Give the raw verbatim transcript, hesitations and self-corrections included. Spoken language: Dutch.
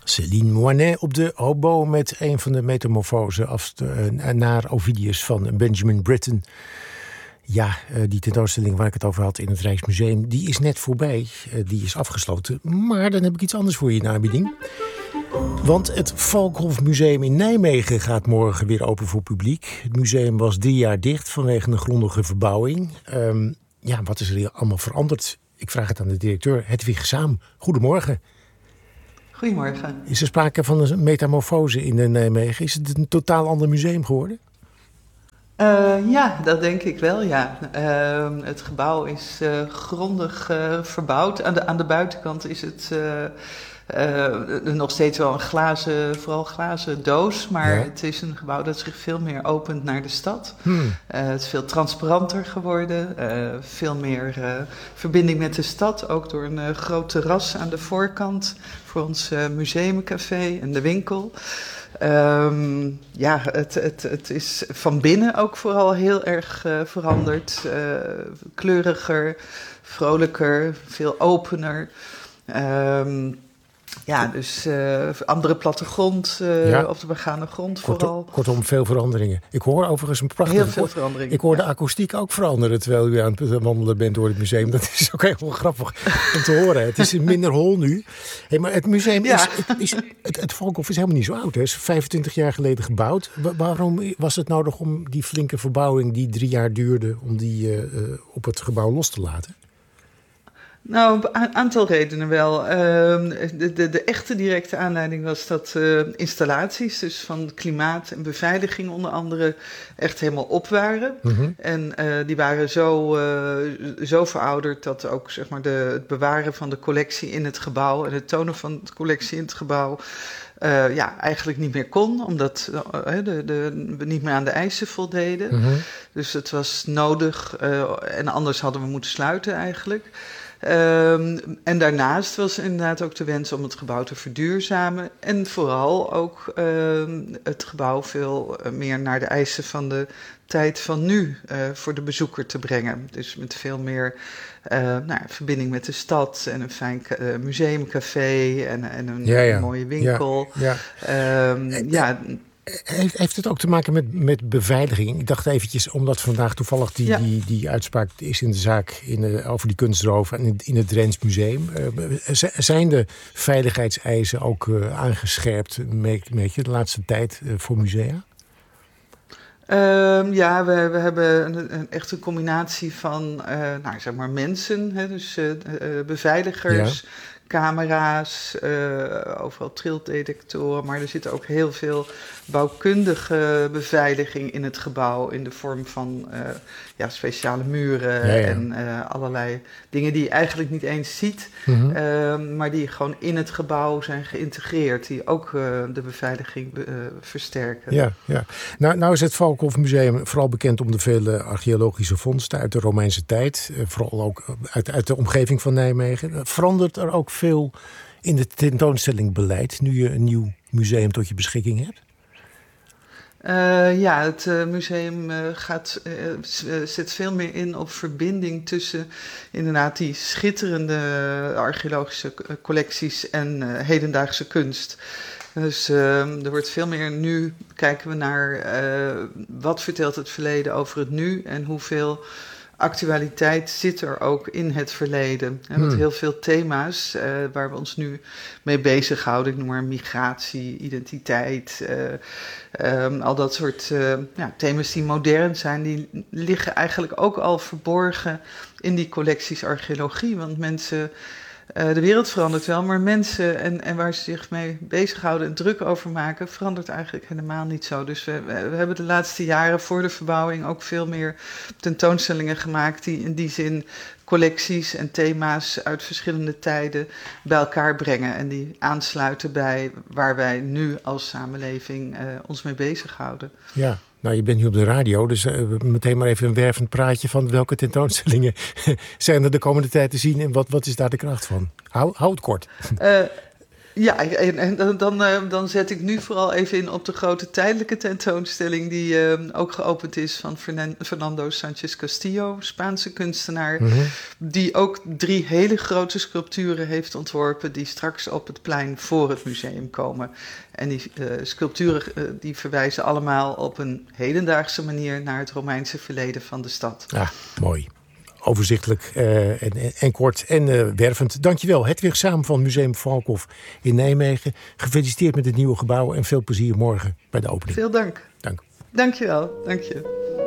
Céline Moinet op de hobo met een van de metamorfosen af, uh, naar Ovidius van Benjamin Britten. Ja, uh, die tentoonstelling waar ik het over had in het Rijksmuseum, die is net voorbij. Uh, die is afgesloten. Maar dan heb ik iets anders voor je in aanbieding. Want het Valkhof Museum in Nijmegen gaat morgen weer open voor publiek. Het museum was drie jaar dicht vanwege een grondige verbouwing. Um, ja, wat is er hier allemaal veranderd? Ik vraag het aan de directeur Hedwig Saam. Goedemorgen. Goedemorgen. Is er sprake van een metamorfose in Nijmegen? Is het een totaal ander museum geworden? Uh, ja, dat denk ik wel, ja. Uh, het gebouw is uh, grondig uh, verbouwd. Aan de, aan de buitenkant is het uh, uh, nog steeds wel een glazen, vooral glazen doos. Maar ja. Het is een gebouw dat zich veel meer opent naar de stad. Hmm. Uh, het is veel transparanter geworden. Uh, veel meer uh, verbinding met de stad. Ook door een uh, groot terras aan de voorkant voor ons uh, museumcafé en de winkel. Um, ja, het, het, het is van binnen ook vooral heel erg uh, veranderd. Uh, kleuriger, vrolijker, veel opener. Um, ja, dus uh, andere plattegrond uh, ja. op de begane grond vooral. Kortom, kortom, veel veranderingen. Ik hoor overigens een prachtige... Heel veel veranderingen. Ik hoor ja. de akoestiek ook veranderen terwijl u aan het wandelen bent door het museum. Dat is ook heel grappig om te horen. Het is minder hol nu. Hey, maar het museum is... Ja. Het, is het, het Valkhof is helemaal niet zo oud. Hè? Het is vijfentwintig jaar geleden gebouwd. Wa- waarom was het nodig om die flinke verbouwing die drie jaar duurde, om die uh, uh, op het gebouw los te laten? Nou, een aantal redenen wel. Uh, de, de, de echte directe aanleiding was dat uh, installaties, dus van klimaat en beveiliging onder andere, echt helemaal op waren. Mm-hmm. En uh, die waren zo, uh, zo verouderd dat ook zeg maar, de, het bewaren van de collectie in het gebouw en het tonen van de collectie in het gebouw Uh, ja, eigenlijk niet meer kon, omdat uh, de, de, we niet meer aan de eisen voldeden. Mm-hmm. Dus het was nodig uh, en anders hadden we moeten sluiten eigenlijk. Um, en daarnaast was inderdaad ook de wens om het gebouw te verduurzamen en vooral ook uh, het gebouw veel uh, meer naar de eisen van de tijd van nu uh, voor de bezoeker te brengen. Dus met veel meer uh, nou, verbinding met de stad en een fijn uh, museumcafé en, en een ja, ja. mooie winkel. Ja, ja. Um, ja. Heeft, heeft het ook te maken met, met beveiliging? Ik dacht eventjes, omdat vandaag toevallig die, ja. die, die uitspraak is in de zaak in de, over die kunstroof en in, in het Drents Museum. Uh, zijn de veiligheidseisen ook uh, aangescherpt, merk je, de laatste tijd uh, voor musea? Uh, ja, we, we hebben een, een echte combinatie van uh, nou, zeg maar mensen, hè, dus uh, uh, beveiligers, ja. camera's, uh, overal triltdetectoren, maar er zit ook heel veel bouwkundige beveiliging in het gebouw in de vorm van uh, ja, speciale muren ja, ja. en uh, allerlei dingen die je eigenlijk niet eens ziet, mm-hmm. uh, maar die gewoon in het gebouw zijn geïntegreerd, die ook uh, de beveiliging uh, versterken. Ja, ja. Nou, nou is het Valkhof Museum vooral bekend om de vele archeologische vondsten uit de Romeinse tijd, uh, vooral ook uit, uit de omgeving van Nijmegen. Verandert er ook veel in het tentoonstellingbeleid nu je een nieuw museum tot je beschikking hebt? Uh, ja, het uh, museum uh, gaat, uh, zet veel meer in op verbinding tussen inderdaad die schitterende archeologische collecties en uh, hedendaagse kunst. Dus uh, er wordt veel meer, nu kijken we naar uh, wat vertelt het verleden over het nu en hoeveel actualiteit zit er ook in het verleden. He, want heel veel thema's uh, waar we ons nu mee bezighouden, ik noem maar migratie, identiteit, uh, um, al dat soort uh, ja, thema's die modern zijn, die liggen eigenlijk ook al verborgen in die collecties archeologie. Want mensen, uh, de wereld verandert wel, maar mensen en, en waar ze zich mee bezighouden en druk over maken, verandert eigenlijk helemaal niet zo. Dus we, we hebben de laatste jaren voor de verbouwing ook veel meer tentoonstellingen gemaakt die in die zin collecties en thema's uit verschillende tijden bij elkaar brengen en die aansluiten bij waar wij nu als samenleving uh, ons mee bezighouden. Ja. Nou, je bent nu op de radio, dus uh, meteen maar even een wervend praatje van welke tentoonstellingen zijn er de komende tijd te zien en wat, wat is daar de kracht van? Hou, hou het kort. Uh, Ja, en, en dan, dan, uh, dan zet ik nu vooral even in op de grote tijdelijke tentoonstelling die uh, ook geopend is van Fernan- Fernando Sánchez Castillo, Spaanse kunstenaar, mm-hmm. die ook drie hele grote sculpturen heeft ontworpen die straks op het plein voor het museum komen. En die uh, sculpturen uh, die verwijzen allemaal op een hedendaagse manier naar het Romeinse verleden van de stad. Ja, mooi. Overzichtelijk uh, en, en, en kort en uh, wervend. Dankjewel, Hedwig Saam van Museum Valkhof in Nijmegen. Gefeliciteerd met het nieuwe gebouw en veel plezier morgen bij de opening. Veel dank. Dank. Dankjewel, dank je.